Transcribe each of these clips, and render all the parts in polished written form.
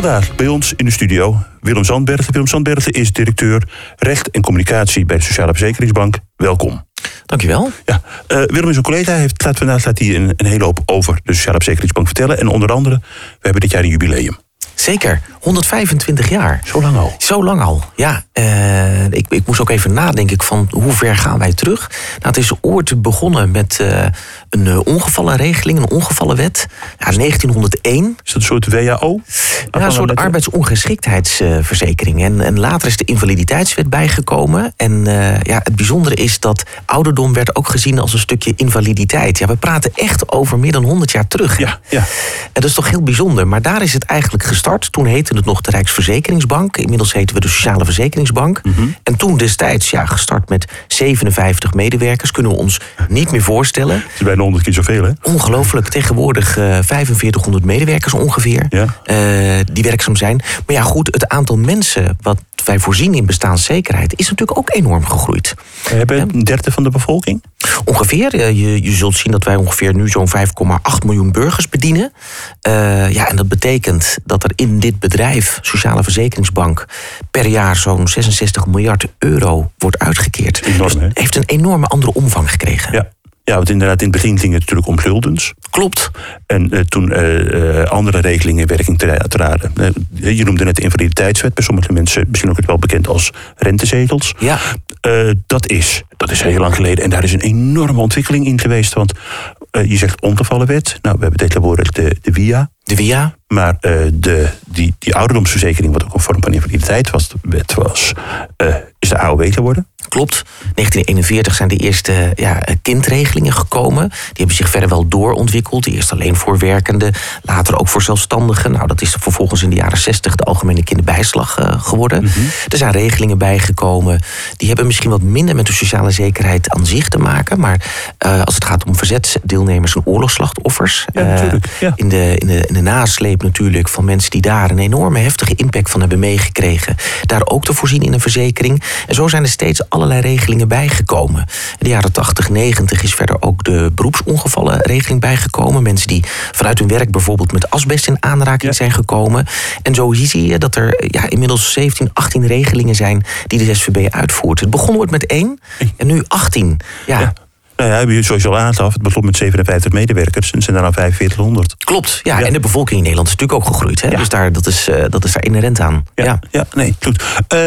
Vandaag bij ons in de studio Willem Zandbergen. Willem Zandbergen is directeur recht en communicatie bij de Sociale Verzekeringsbank. Welkom. Dankjewel. Ja, Willem is een collega. Vandaag laat hij een hele hoop over de Sociale Verzekeringsbank vertellen. En onder andere, we hebben dit jaar een jubileum. Zeker, 125 jaar. Zo lang al? Zo lang al, ja. Ik moest ook even nadenken van hoe ver gaan wij terug. Nou, het is ooit begonnen met een ongevallenregeling, een ongevallenwet. Ja, 1901. Is dat een soort WAO? Ja, een soort arbeidsongeschiktheidsverzekering. En later is de invaliditeitswet bijgekomen. En het bijzondere is dat ouderdom werd ook gezien als een stukje invaliditeit. Ja, we praten echt over meer dan 100 jaar terug. Ja. En dat is toch heel bijzonder. Maar daar is het eigenlijk gestart. Toen heette het nog de Rijksverzekeringsbank. Inmiddels heten we de Sociale Verzekeringsbank. Mm-hmm. En toen destijds gestart met 57 medewerkers. Kunnen we ons niet meer voorstellen. Het is bijna 100 keer zoveel, hè? Ongelooflijk. Tegenwoordig 4500 medewerkers ongeveer. Ja. Die werkzaam zijn. Maar ja, goed, het aantal mensen wat wij voorzien in bestaanszekerheid is natuurlijk ook enorm gegroeid. We hebben een derde van de bevolking? Ongeveer. Je zult zien dat wij ongeveer nu zo'n 5,8 miljoen burgers bedienen. En dat betekent dat er in dit bedrijf, Sociale Verzekeringsbank, per jaar zo'n 66 miljard euro wordt uitgekeerd. Enorm, hè? Dus heeft een enorme andere omvang gekregen. Ja, want inderdaad, in het begin ging het natuurlijk om guldens. Klopt. En toen andere regelingen in werking traden. Je noemde net de invaliditeitswet. Bij sommige mensen misschien ook het wel bekend als rentezetels. Ja. Dat is heel lang geleden. En daar is een enorme ontwikkeling in geweest. Want je zegt ongevallenwet. Nou, we hebben tegenwoordig de WIA. De WIA. Maar die ouderdomsverzekering, wat ook een vorm van invaliditeit was, is de AOW geworden. Klopt. 1941 zijn de eerste kindregelingen gekomen. Die hebben zich verder wel doorontwikkeld. Eerst alleen voor werkenden, later ook voor zelfstandigen. Nou, dat is vervolgens in de jaren 60 de algemene kinderbijslag geworden. Mm-hmm. Er zijn regelingen bijgekomen. Die hebben misschien wat minder met de sociale zekerheid aan zich te maken. Maar als het gaat om verzetsdeelnemers en oorlogsslachtoffers. In de nasleep natuurlijk van mensen die daar een enorme heftige impact van hebben meegekregen. Daar ook te voorzien in een verzekering. En zo zijn er steeds allerlei regelingen bijgekomen. In de jaren 80, 90 is verder ook de beroepsongevallenregeling bijgekomen. Mensen die vanuit hun werk bijvoorbeeld met asbest in aanraking zijn gekomen. En zo zie je dat er inmiddels 17, 18 regelingen zijn die de SVB uitvoert. Het begon ooit met 1 en nu 18. Ja. Nou ja, zoals je al aangaf, het begon met 57 medewerkers en zijn daarna 4500. Klopt, ja. En de bevolking in Nederland is natuurlijk ook gegroeid. Hè? Ja. Dus dat is daar inherent aan. Nee, goed.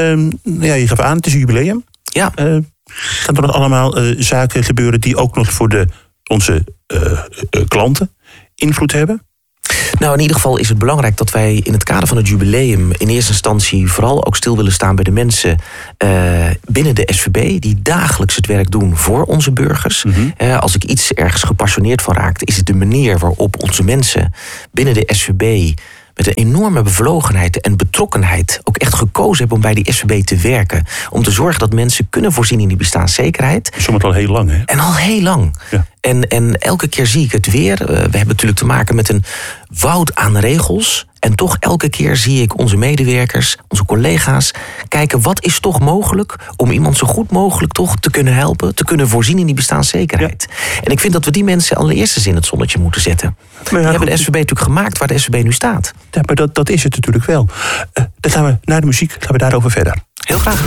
Je gaf aan, het is een jubileum. Ja. Gaan er nog allemaal zaken gebeuren die ook nog voor onze klanten invloed hebben? Nou, in ieder geval is het belangrijk dat wij in het kader van het jubileum in eerste instantie vooral ook stil willen staan bij de mensen binnen de SVB die dagelijks het werk doen voor onze burgers. Mm-hmm. Als ik iets ergens gepassioneerd van raak, is het de manier waarop onze mensen binnen de SVB met een enorme bevlogenheid en betrokkenheid ook echt gekozen hebben om bij die SVB te werken. Om te zorgen dat mensen kunnen voorzien in die bestaanszekerheid. Soms al heel lang, hè? En al heel lang. Ja. En elke keer zie ik het weer. We hebben natuurlijk te maken met een woud aan regels. En toch elke keer zie ik onze medewerkers, onze collega's kijken wat is toch mogelijk om iemand zo goed mogelijk toch te kunnen helpen, te kunnen voorzien in die bestaanszekerheid. Ja. En ik vind dat we die mensen allereerst eens in het zonnetje moeten zetten. Die hebben de SVB natuurlijk gemaakt waar de SVB nu staat. Ja, maar dat is het natuurlijk wel. Dan gaan we naar de muziek, gaan we daarover verder. Heel graag.